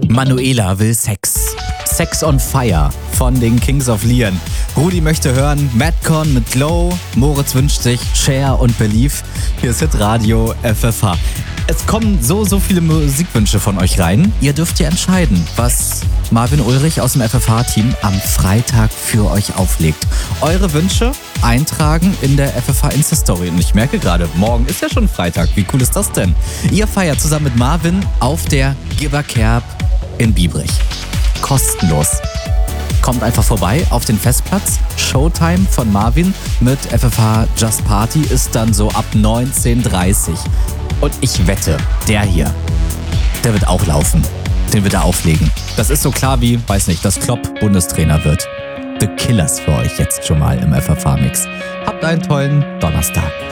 Manuela will Sex. Sex on Fire von den Kings of Leon. Rudi möchte hören Madcon mit Glow. Moritz wünscht sich Cher und Believe. Hier ist Hitradio FFH. Es kommen so viele Musikwünsche von euch rein. Ihr dürft ja entscheiden, was Marvin Ulrich aus dem FFH-Team am Freitag für euch auflegt. Eure Wünsche eintragen in der FFH Insta-Story. Und ich merke gerade, morgen ist ja schon Freitag. Wie cool ist das denn? Ihr feiert zusammen mit Marvin auf der Gibberkerb in Biebrich. Kostenlos. Kommt einfach vorbei auf den Festplatz. Showtime von Marvin mit FFH Just Party ist dann so ab 19:30 Uhr. Und ich wette, der hier, der wird auch laufen. Den wird er auflegen. Das ist so klar wie, weiß nicht, dass Klopp Bundestrainer wird. The Killers für euch jetzt schon mal im FFH-Mix. Habt einen tollen Donnerstag.